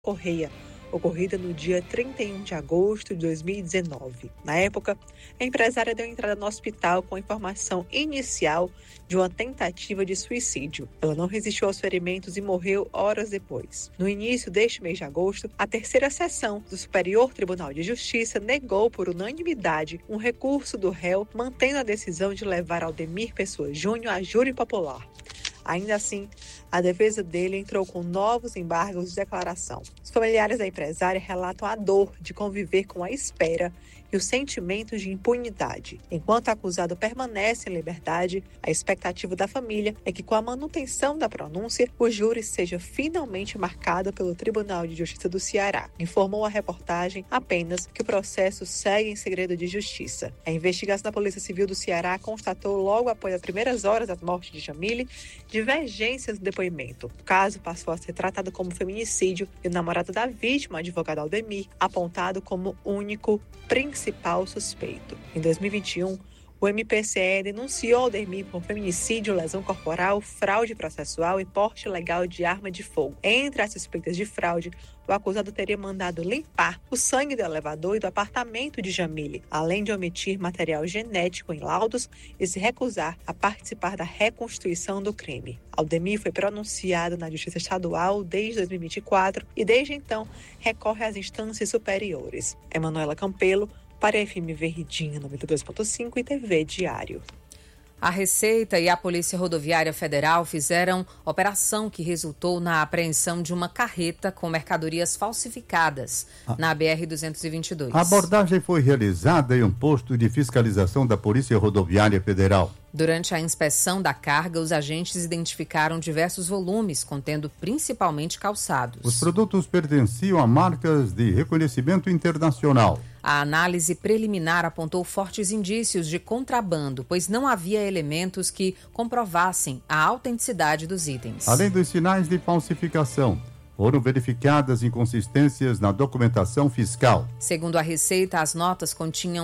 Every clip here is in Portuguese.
Correia, ocorrida no dia 31 de agosto de 2019. Na época, a empresária deu entrada no hospital com a informação inicial de uma tentativa de suicídio. Ela não resistiu aos ferimentos e morreu horas depois. No início deste mês de agosto, a terceira sessão do Superior Tribunal de Justiça negou por unanimidade um recurso do réu, mantendo a decisão de levar Aldemir Pessoa Júnior a júri popular. Ainda assim, a defesa dele entrou com novos embargos de declaração. Os familiares da empresária relatam a dor de conviver com a espera e os sentimentos de impunidade. Enquanto o acusado permanece em liberdade, a expectativa da família é que, com a manutenção da pronúncia, o júri seja finalmente marcado pelo Tribunal de Justiça do Ceará. Informou a reportagem apenas que o processo segue em segredo de justiça. A investigação da Polícia Civil do Ceará constatou, logo após as primeiras horas da morte de Jamile, divergências no depoimento. O caso passou a ser tratado como feminicídio e o namorado da vítima, o advogado Aldemir, apontado como único principal suspeito. Em 2021, o MPCE denunciou Aldemir por feminicídio, lesão corporal, fraude processual e porte ilegal de arma de fogo. Entre as suspeitas de fraude, o acusado teria mandado limpar o sangue do elevador e do apartamento de Jamile, além de omitir material genético em laudos e se recusar a participar da reconstituição do crime. Aldemir foi pronunciado na Justiça Estadual desde 2024 e, desde então, recorre às instâncias superiores. Emanuela Campelo, para a FM Verdinha 92.5 e TV Diário. A Receita e a Polícia Rodoviária Federal fizeram operação que resultou na apreensão de uma carreta com mercadorias falsificadas na BR-222. A abordagem foi realizada em um posto de fiscalização da Polícia Rodoviária Federal. Durante a inspeção da carga, os agentes identificaram diversos volumes, contendo principalmente calçados. Os produtos pertenciam a marcas de reconhecimento internacional. A análise preliminar apontou fortes indícios de contrabando, pois não havia elementos que comprovassem a autenticidade dos itens. Além dos sinais de falsificação, foram verificadas inconsistências na documentação fiscal. Segundo a Receita, as notas continham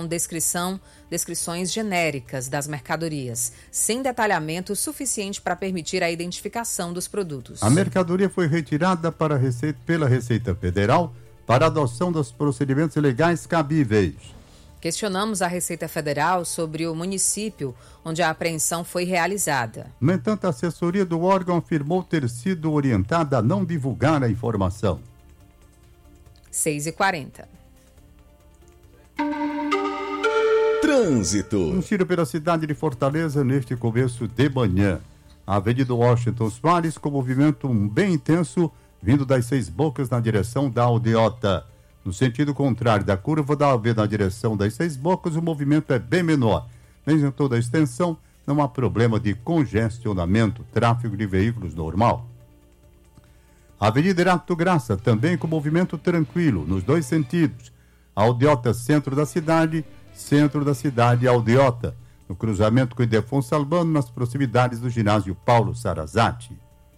descrições genéricas das mercadorias, sem detalhamento suficiente para permitir a identificação dos produtos. A mercadoria foi retirada pela Receita Federal para a adoção dos procedimentos legais cabíveis. Questionamos a Receita Federal sobre o município onde a apreensão foi realizada. No entanto, a assessoria do órgão afirmou ter sido orientada a não divulgar a informação. 6h40. Trânsito. Um giro pela cidade de Fortaleza neste começo de manhã. A Avenida Washington Soares com movimento bem intenso vindo das Seis Bocas na direção da Aldeota. No sentido contrário da curva da AV na direção das Seis Bocas, o movimento é bem menor. Nem em toda a extensão, não há problema de congestionamento, tráfego de veículos normal. Avenida Irato Graça, também com movimento tranquilo, nos dois sentidos. Aldeota, centro da cidade Aldeota. No cruzamento com Ildefonso Albano, nas proximidades do ginásio Paulo Sarazati.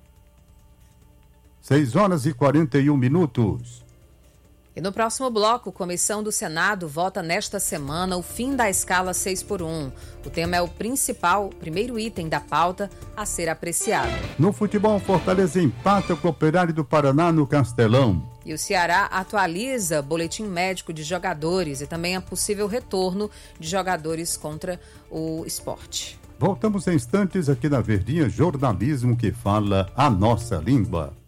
6h41. E no próximo bloco, Comissão do Senado vota nesta semana o fim da escala 6x1. O tema é o primeiro item da pauta a ser apreciado. No futebol, Fortaleza empata com o Operário do Paraná no Castelão. E o Ceará atualiza boletim médico de jogadores e também a possível retorno de jogadores contra o esporte. Voltamos em instantes aqui na Verdinha, jornalismo que fala a nossa língua.